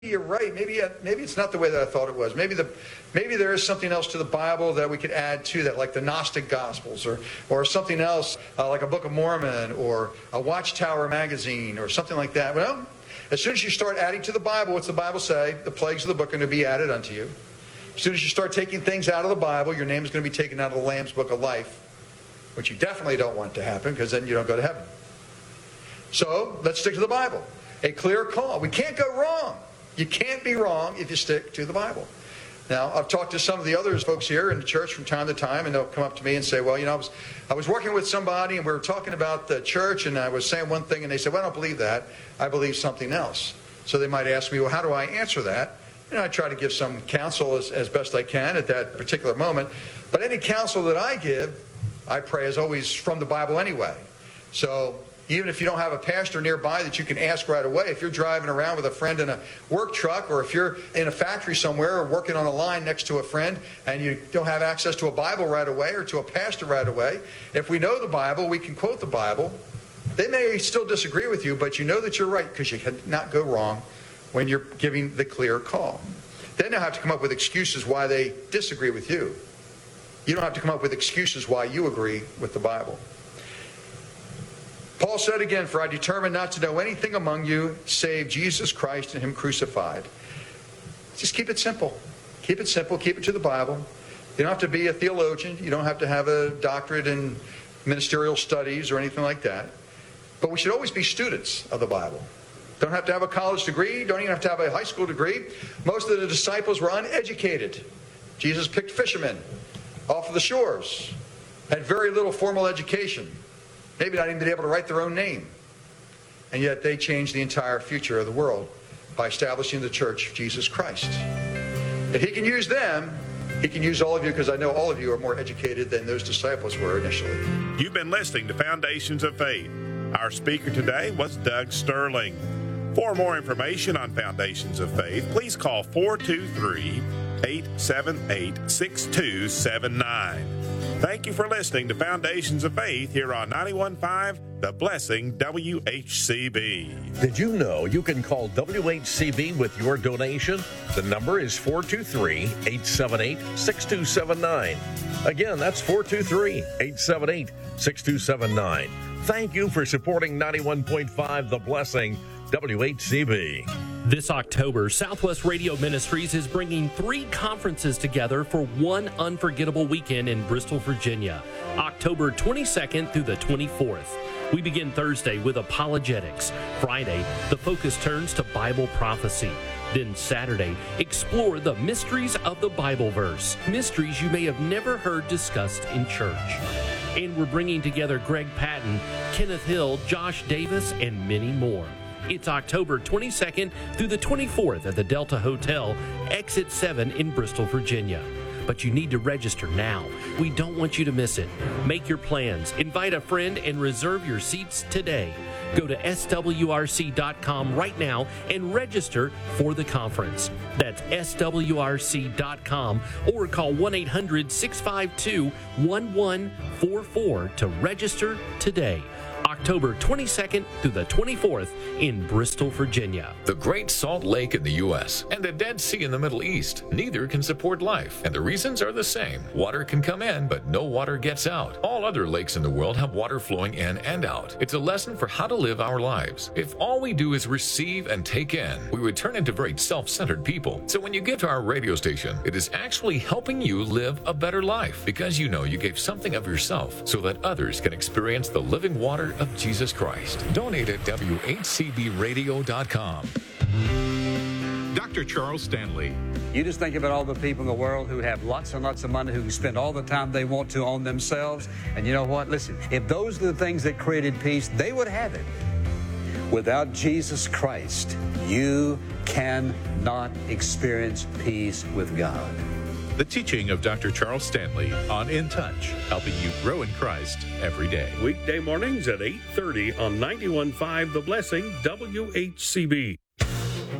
you're right. Maybe it's not the way that I thought it was. Maybe there is something else to the Bible that we could add to that, like the Gnostic Gospels, or something else like a Book of Mormon, or a Watchtower magazine, or something like that. Well, as soon as you start adding to the Bible, what's the Bible say? The plagues of the book are going to be added unto you. As soon as you start taking things out of the Bible, your name is going to be taken out of the Lamb's Book of Life, which you definitely don't want to happen, because then you don't go to heaven. So let's stick to the Bible. A clear call. We can't go wrong. You can't be wrong if you stick to the Bible. Now, I've talked to some of the other folks here in the church from time to time, and they'll come up to me and say, well, I was working with somebody, and we were talking about the church, and I was saying one thing, and they said, well, I don't believe that. I believe something else. So they might ask me, well, how do I answer that? And I try to give some counsel as best I can at that particular moment. But any counsel that I give, I pray, is always from the Bible anyway. So even if you don't have a pastor nearby that you can ask right away, if you're driving around with a friend in a work truck, or if you're in a factory somewhere or working on a line next to a friend and you don't have access to a Bible right away or to a pastor right away, if we know the Bible, we can quote the Bible. They may still disagree with you, but you know that you're right, because you cannot go wrong when you're giving the clear call. Then they'll have to come up with excuses why they disagree with you. You don't have to come up with excuses why you agree with the Bible. Paul said again, for I determined not to know anything among you save Jesus Christ and Him crucified. Just keep it simple. Keep it simple. Keep it to the Bible. You don't have to be a theologian. You don't have to have a doctorate in ministerial studies or anything like that. But we should always be students of the Bible. Don't have to have a college degree. Don't even have to have a high school degree. Most of the disciples were uneducated. Jesus picked fishermen off of the shores, had very little formal education, maybe not even been able to write their own name. And yet they changed the entire future of the world by establishing the Church of Jesus Christ. If He can use them, He can use all of you, because I know all of you are more educated than those disciples were initially. You've been listening to Foundations of Faith. Our speaker today was Doug Sterling. For more information on Foundations of Faith, please call 423-878-6279. Thank you for listening to Foundations of Faith here on 91.5 The Blessing WHCB. Did you know you can call WHCB with your donation? The number is 423-878-6279. Again, that's 423-878-6279. Thank you for supporting 91.5 The Blessing WHCB. This October, Southwest Radio Ministries is bringing 3 conferences together for one unforgettable weekend in Bristol, Virginia, October 22nd through the 24th. We begin Thursday with apologetics. Friday, the focus turns to Bible prophecy. Then Saturday, explore the mysteries of the Bible verse, mysteries you may have never heard discussed in church. And we're bringing together Greg Patton, Kenneth Hill, Josh Davis, and many more. It's October 22nd through the 24th at the Delta Hotel, Exit 7 in Bristol, Virginia. But you need to register now. We don't want you to miss it. Make your plans, invite a friend, and reserve your seats today. Go to swrc.com right now and register for the conference. That's swrc.com, or call 1-800-652-1144 to register today. October 22nd through the 24th in Bristol, Virginia. The Great Salt Lake in the U.S. and the Dead Sea in the Middle East, neither can support life, and the reasons are the same. Water can come in, but no water gets out. All other lakes in the world have water flowing in and out. It's a lesson for how to live our lives. If all we do is receive and take in, we would turn into very self-centered people. So when you give to our radio station, it is actually helping you live a better life, because you know you gave something of yourself so that others can experience the living water of Jesus Christ. Donate at WHCBradio.com. Dr. Charles Stanley. You just think about all the people in the world who have lots and lots of money, who can spend all the time they want to on themselves. And you know what? Listen, if those are the things that created peace, they would have it. Without Jesus Christ, you cannot experience peace with God. The teaching of Dr. Charles Stanley on In Touch, helping you grow in Christ every day. Weekday mornings at 8:30 on 91.5 The Blessing WHCB.